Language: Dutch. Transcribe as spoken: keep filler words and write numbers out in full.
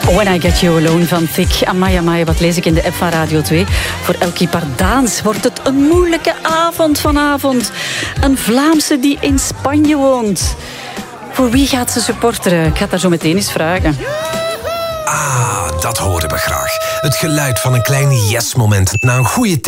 When I Get You Alone van Thick. Amai, amai, wat lees ik in de app van Radio twee. Voor Elkie Pardaans wordt het een moeilijke avond vanavond. Een Vlaamse die in Spanje woont. Voor wie gaat ze supporteren? Ik ga het daar zo meteen eens vragen. Ah, dat horen we graag. Het geluid van een klein yes-moment na een goede